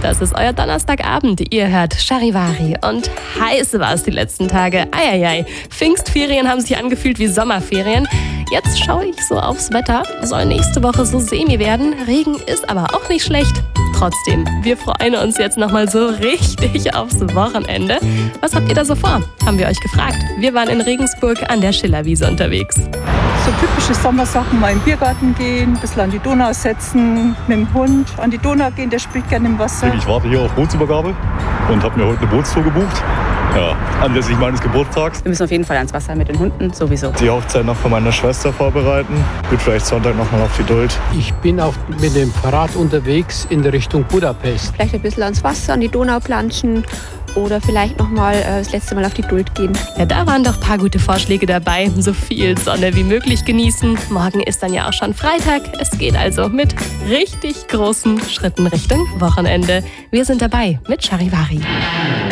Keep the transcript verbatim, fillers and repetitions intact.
Das ist euer Donnerstagabend. Ihr hört Charivari. Und heiß war es die letzten Tage. Eieiei. Pfingstferien haben sich angefühlt wie Sommerferien. Jetzt schaue ich so aufs Wetter. Soll nächste Woche so semi werden. Regen ist aber auch nicht schlecht. Trotzdem, wir freuen uns jetzt nochmal so richtig aufs Wochenende. Was habt ihr da so vor? Haben wir euch gefragt. Wir waren in Regensburg an der Schillerwiese unterwegs. So typische Sommersachen, mal in den Biergarten gehen, ein bisschen an die Donau setzen, mit dem Hund an die Donau gehen, der spielt gerne im Wasser. Ich warte hier auf Bootsübergabe und habe mir heute eine Bootstour gebucht. Ja, anlässlich meines Geburtstags. Wir müssen auf jeden Fall ans Wasser mit den Hunden, sowieso. Die Hochzeit noch von meiner Schwester vorbereiten. Wird vielleicht Sonntag noch mal auf die Duld. Ich bin auf, mit dem Fahrrad unterwegs in Richtung Budapest. Vielleicht ein bisschen ans Wasser, an die Donau planschen oder vielleicht noch mal äh, das letzte Mal auf die Duld gehen. Ja, da waren doch ein paar gute Vorschläge dabei. So viel Sonne wie möglich genießen. Morgen ist dann ja auch schon Freitag. Es geht also mit richtig großen Schritten Richtung Wochenende. Wir sind dabei mit Charivari.